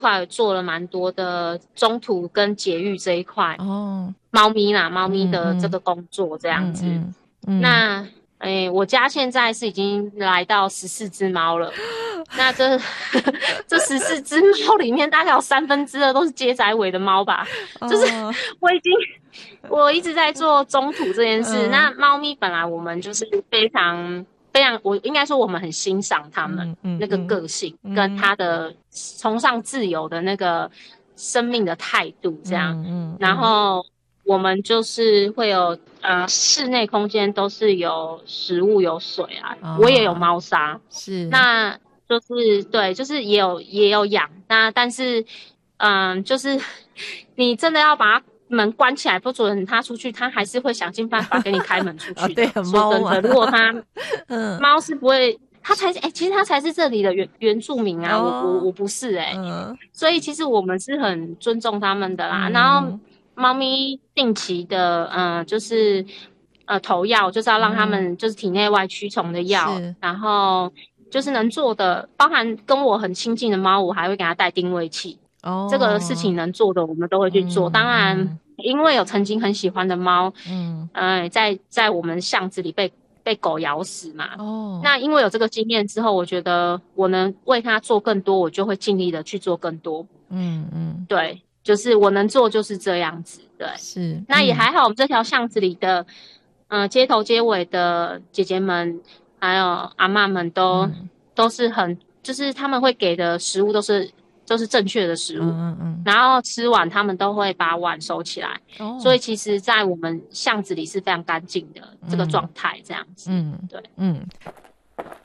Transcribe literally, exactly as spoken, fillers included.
块做了蛮多的中途跟节育这一块哦， 猫咪啦，猫咪的这嗯个工作这样子。 嗯嗯嗯那诶，我家现在是已经来到十四只猫了。那这这十四只猫里面，大概有三分之二都是接仔尾的猫吧。就是哦， 我已经我一直在做中途这件事。那嗯猫咪本来我们就是非常非常，我应该说我们很欣赏它们嗯嗯那个个性跟嗯它的崇尚自由的那个生命的态度这样。 嗯嗯然后我们就是会有呃室内空间都是有食物有水啊，我也有哦， 猫砂。 是， 那就是对，就是也有也有养。那但是嗯，就是你真的要把它门关起来不准它出去，它还是会想尽办法给你开门出啊， 去的。 对，猫嘛， 说真的，如果它嗯， 猫是不会，它才哎、欸，其实它才是这里的原原住民啊，我我哦， 我不是哎、欸。 嗯所以其实我们是很尊重他们的啦。然后嗯猫咪定期的，嗯、呃，就是呃投药，就是要让他嗯， 们就是体内外驱虫的药， 是， 然后就是能做的，包含跟我很亲近的猫，我还会给它带定位器。这个事哦， 情能做的，我们都会去做。当嗯然， 嗯因为有曾经很喜欢的猫， 嗯， 呃，在在我们巷子里被被狗咬死嘛。 哦， 那因为有这个经验之后，我觉得我能为它做更多，我就会尽力的去做更多。 嗯嗯， 对，就是我能做就是这样子。对， 是， 那也嗯还好，我们这条巷子里的，呃，街头街尾的姐姐们，还有阿嬷们都嗯都是很，就是他们会给的食物都是都是正确的食物。 嗯嗯然后吃完，他们都会把碗收起来。 嗯，哦， 所以其实，在我们巷子里是非常干净的这个嗯状态，这样子。 嗯对。 嗯。